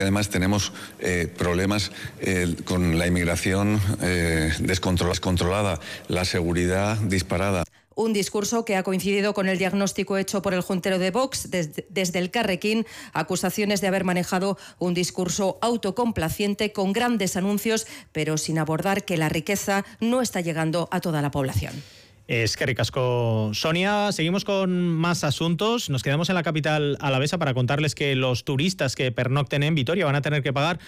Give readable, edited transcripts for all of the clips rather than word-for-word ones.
Además tenemos problemas con la inmigración descontrolada, la seguridad disparada. Un discurso que ha coincidido con el diagnóstico hecho por el juntero de Vox desde el Carrequín, acusaciones de haber manejado un discurso autocomplaciente con grandes anuncios, pero sin abordar que la riqueza no está llegando a toda la población. Eskerrik asko, Sonia. Seguimos con más asuntos. Nos quedamos en la capital alavesa para contarles que los turistas que pernocten en Vitoria van a tener que pagar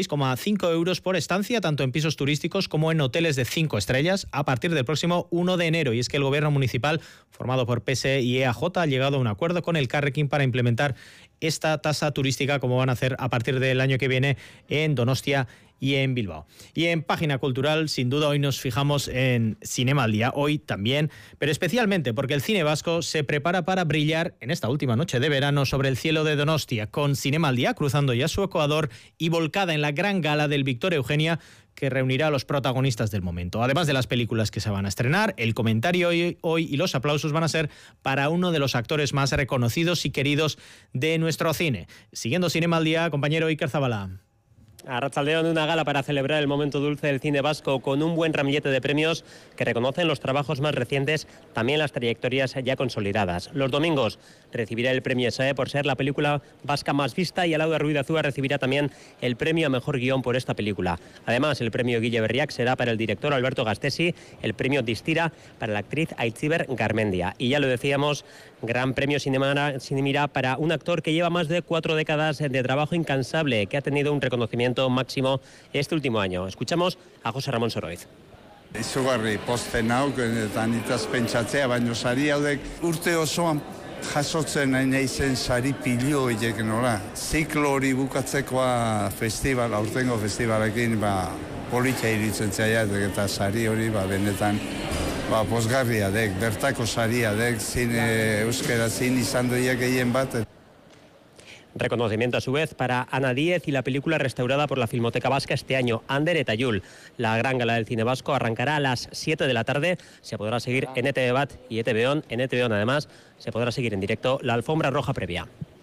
6,5 euros por estancia, tanto en pisos turísticos como en hoteles de 5 estrellas, a partir del próximo 1 de enero. Y es que el gobierno municipal, formado por PSE y EAJ, ha llegado a un acuerdo con el Carrequín para implementar esta tasa turística, como van a hacer a partir del año que viene en Donostia y en Bilbao. Y en Página Cultural, sin duda, hoy nos fijamos en Cinema al Día, hoy también, pero especialmente porque el cine vasco se prepara para brillar en esta última noche de verano sobre el cielo de Donostia, con Cinema al Día cruzando ya su ecuador y volcada en la gran gala del Victoria Eugenia, que reunirá a los protagonistas del momento. Además de las películas que se van a estrenar, el comentario hoy y los aplausos van a ser para uno de los actores más reconocidos y queridos de nuestro cine. Siguiendo Cinema al Día, compañero Iker Zabala. Arratsaldeon, una gala para celebrar el momento dulce del cine vasco con un buen ramillete de premios que reconocen los trabajos más recientes, también las trayectorias ya consolidadas. Los domingos recibirá el premio SAE por ser la película vasca más vista y Alauda Ruiz de Azúa recibirá también el premio a mejor guión por esta película. Además, el premio Guille Berriac será para el director Alberto Gastesi, el premio Distira para la actriz Aitziber Garmendia. Y ya lo decíamos, gran premio Cinemira para un actor que lleva más de 4 décadas de trabajo incansable, que ha tenido un reconocimiento máximo este último año. Escuchamos a José Ramón Soroiz. Izugarri posten hau, eta nitaz pentsatzea, baino sari haudek urte osoan jasotzen naizen sari pilo hilek nola. Ziklo hori bukatzekoa festival, aurtengo festivalekin, politxa iritzen zaila, eta sari hori, benetan, pozgarria dek, bertako saria dek, euskera zin izan doiak gehien bat. Reconocimiento a su vez para Ana Díez y la película restaurada por la Filmoteca Vasca este año, Ander eta Yul. La gran gala del cine vasco arrancará a las 7 de la tarde. Se podrá seguir en ETV Bat y ETV On. En ETV On, además, se podrá seguir en directo la alfombra roja previa.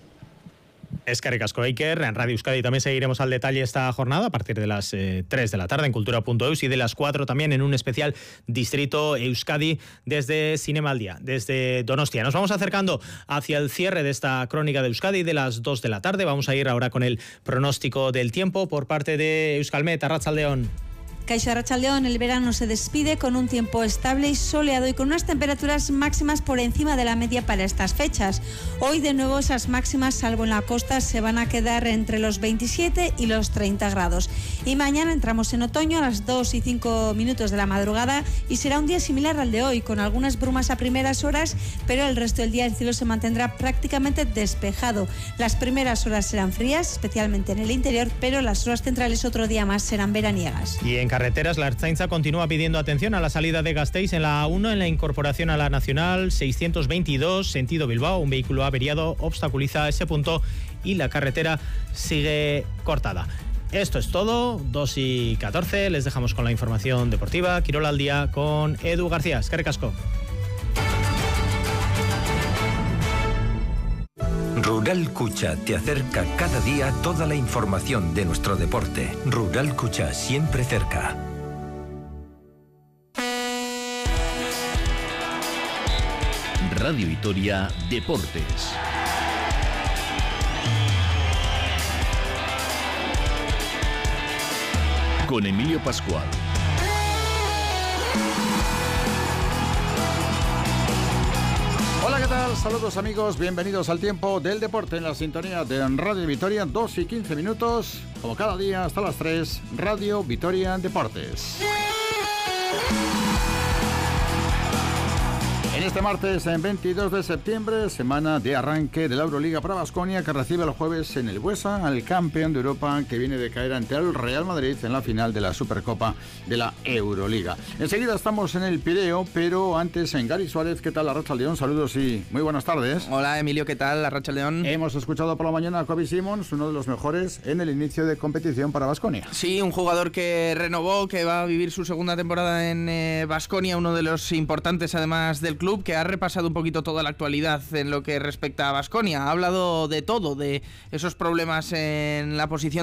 Eskerrik asko, Iker. En Radio Euskadi también seguiremos al detalle esta jornada a partir de las 3 de la tarde en cultura.eus y de las 4 también en un especial Distrito Euskadi desde Cinema al Día, desde Donostia. Nos vamos acercando hacia el cierre de esta crónica de Euskadi de las 2 de la tarde. Vamos a ir ahora con el pronóstico del tiempo por parte de Euskalmet. Arratsaldeon. Kaixo, arratsaldeon, el verano se despide con un tiempo estable y soleado y con unas temperaturas máximas por encima de la media para estas fechas. Hoy de nuevo esas máximas, salvo en la costa, se van a quedar entre los 27 y los 30 grados. Y mañana entramos en otoño a las 2 y 5 minutos de la madrugada y será un día similar al de hoy, con algunas brumas a primeras horas, pero el resto del día el cielo se mantendrá prácticamente despejado. Las primeras horas serán frías, especialmente en el interior, pero las horas centrales otro día más serán veraniegas. Y en carreteras, la Ertzaintza continúa pidiendo atención a la salida de Gasteiz en la A1 en la incorporación a la Nacional 622, sentido Bilbao. Un vehículo averiado obstaculiza ese punto y la carretera sigue cortada. Esto es todo, 2:14, les dejamos con la información deportiva. Quirol al Día con Edu García. Eskerrik asko. Rural Cucha te acerca cada día toda la información de nuestro deporte. Rural Cucha, siempre cerca. Radio Vitoria Deportes. Con Emilio Pascual. Hola, ¿qué tal? Saludos amigos, bienvenidos al tiempo del deporte en la sintonía de Radio Vitoria, 2:15 minutos, como cada día hasta las 3, Radio Vitoria Deportes. En este martes, en 22 de septiembre, semana de arranque de la Euroliga para Baskonia, que recibe el jueves en el Buesa al campeón de Europa que viene de caer ante el Real Madrid en la final de la Supercopa de la Euroliga. Enseguida estamos en el Pireo, pero antes en Gary Suárez. ¿Qué tal, Arratsaldeon? Saludos y muy buenas tardes. Hola, Emilio, ¿qué tal, Arratsaldeon? Hemos escuchado por la mañana a Kobe Simons, uno de los mejores en el inicio de competición para Baskonia. Sí, un jugador que renovó, que va a vivir su segunda temporada en Baskonia, uno de los importantes además del club. Edu, que ha repasado un poquito toda la actualidad en lo que respecta a Baskonia. Ha hablado de todo, de esos problemas en la posición